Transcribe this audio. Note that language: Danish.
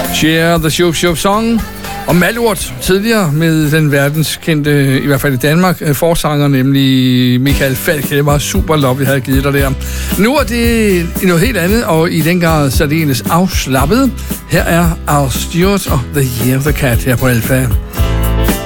Share the Shoop Shoop Song. Og Malurt tidligere med den verdenskendte, i hvert fald i Danmark, forsanger, nemlig Michael Falch. Det var super love, jeg havde givet dig der. Nu er det noget helt andet, og i den grad særdeles afslappet. Her er Al Stewart og The Year of the Cat her på Alfa.